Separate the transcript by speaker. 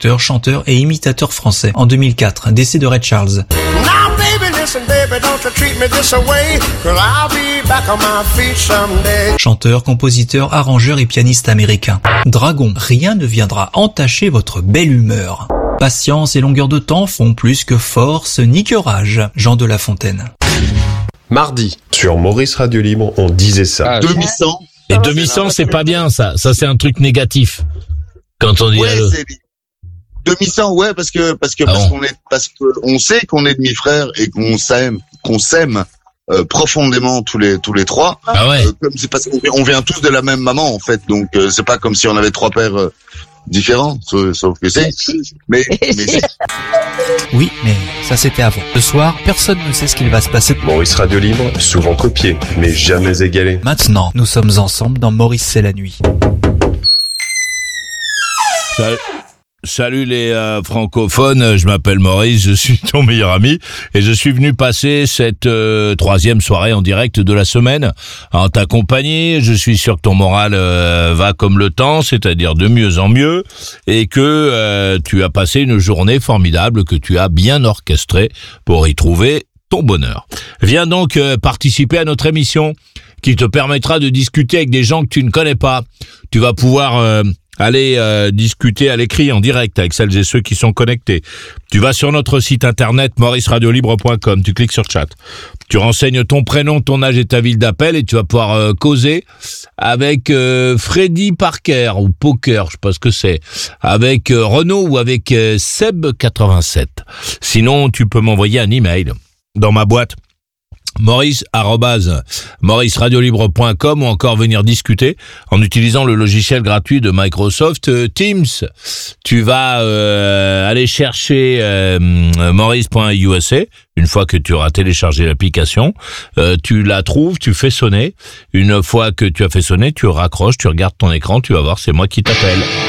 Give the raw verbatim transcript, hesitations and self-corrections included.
Speaker 1: acteur, chanteur et imitateur français. En deux mille quatre, décès de Ray Charles.
Speaker 2: Now, baby, listen, baby, don't you treat me this away, 'cause I'll be back on my feet someday.
Speaker 1: Chanteur, compositeur, arrangeur et pianiste américain. Dragon, rien ne viendra entacher votre belle humeur. Patience et longueur de temps font plus que force ni que rage. Jean de La Fontaine.
Speaker 3: Mardi, sur Maurice Radio Libre, on disait ça.
Speaker 4: Ah,
Speaker 5: Demi-sang.
Speaker 4: Et demi-sang, c'est pas bien, ça. Ça, c'est un truc négatif. Quand on dit
Speaker 5: Ouais,
Speaker 4: allô.
Speaker 5: c'est demi-sang, ouais, parce que parce que
Speaker 4: Ah
Speaker 5: parce
Speaker 4: bon.
Speaker 5: qu'on est parce que on sait qu'on est demi-frères et qu'on s'aime qu'on s'aime euh, profondément tous les tous les trois.
Speaker 4: Ah ouais.
Speaker 5: Euh, comme c'est parce qu'on on vient tous de la même maman en fait, donc euh, c'est pas comme si on avait trois pères euh, différents, sauf, sauf que c'est. Mais, mais c'est-
Speaker 1: Oui, mais ça c'était avant. Ce soir, personne ne sait ce qu'il va se passer.
Speaker 3: Maurice Radio Libre, souvent copié, mais jamais égalé.
Speaker 1: Maintenant, nous sommes ensemble dans Maurice c'est la nuit.
Speaker 4: Salut, salut les euh, francophones, je m'appelle Maurice, je suis ton meilleur ami et je suis venu passer cette euh, troisième soirée en direct de la semaine en ta compagnie. Je suis sûr que ton moral euh, va comme le temps, c'est-à-dire de mieux en mieux, et que euh, tu as passé une journée formidable que tu as bien orchestrée pour y trouver ton bonheur. Viens donc euh, participer à notre émission qui te permettra de discuter avec des gens que tu ne connais pas. Tu vas pouvoir euh, aller euh, discuter à l'écrit en direct avec celles et ceux qui sont connectés. Tu vas sur notre site internet maurice radio libre point com, tu cliques sur chat. Tu renseignes ton prénom, ton âge et ta ville d'appel et tu vas pouvoir euh, causer avec euh, Freddy Parker ou Poker, je sais pas ce que c'est, avec euh, Renaud ou avec euh, Seb quatre-vingt-sept. Sinon, tu peux m'envoyer un email dans ma boîte maurice arobase maurice radio libre point com ou encore venir discuter en utilisant le logiciel gratuit de Microsoft euh, Teams. Tu vas euh, aller chercher euh, maurice point u s a une fois que tu auras téléchargé l'application, euh, tu la trouves, tu fais sonner. Une fois que tu as fait sonner, tu raccroches, tu regardes ton écran, tu vas voir, c'est moi qui t'appelle.